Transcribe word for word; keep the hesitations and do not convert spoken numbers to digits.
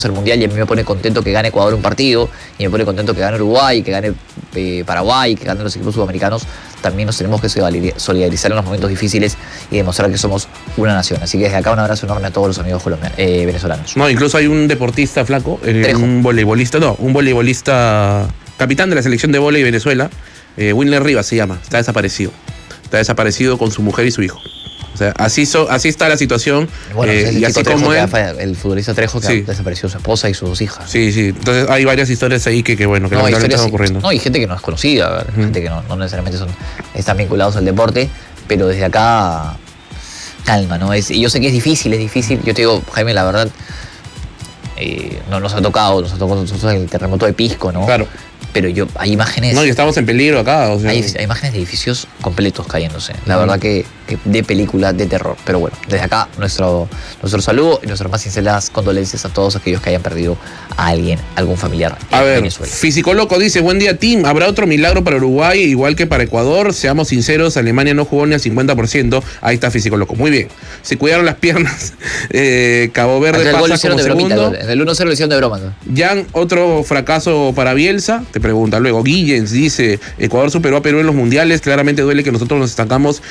el mundial y a mí me pone contento que gane Ecuador un partido y me pone contento que gane Uruguay, que gane eh, Paraguay, que ganen los equipos sudamericanos. También nos tenemos que solidarizar en los momentos difíciles y demostrar que somos una nación. Así que desde acá un abrazo enorme a todos los amigos colombianos, eh, venezolanos. No, incluso hay un deportista flaco, eh, un voleibolista, no, un voleibolista capitán de la selección de vóley Venezuela, eh, Wilner Rivas se llama, está desaparecido. Está desaparecido con su mujer y su hijo. O sea, así, so, así está la situación. Bueno, eh, y así como él, el futbolista Trejo que sí. desapareció su esposa y sus dos hijas. Sí, sí. Entonces hay varias historias ahí que, que bueno, que no, lamentablemente están ocurriendo. No, y gente que no es conocida, uh-huh. gente que no, no necesariamente son, están vinculados al deporte, pero desde acá, calma, ¿no? Es, y yo sé que es difícil, es difícil. Yo te digo, Jaime, la verdad, eh, no nos ha tocado, nos ha tocado nosotros el terremoto de Pisco, ¿no? Claro. Pero yo, hay imágenes... No, y estamos en peligro acá. O sea. hay, hay imágenes de edificios completos cayéndose. La uh-huh. verdad que, que de película de terror. Pero bueno, desde acá nuestro, nuestro saludo y nuestras más sinceras condolencias a todos aquellos que hayan perdido a alguien, algún familiar en a ver, Venezuela. Físico Loco dice, buen día, team. ¿Habrá otro milagro para Uruguay igual que para Ecuador? Seamos sinceros, Alemania no jugó ni al cincuenta por ciento. Ahí está Físico Loco. Muy bien. Se cuidaron las piernas. Eh, Cabo Verde el pasa como de segundo. Bromita, el uno cero lo hicieron de broma. ¿No? Jan, otro fracaso para Bielsa. Te pregunta luego. Guillens dice, Ecuador superó a Perú en los mundiales. Claramente duele que nosotros nos estancamos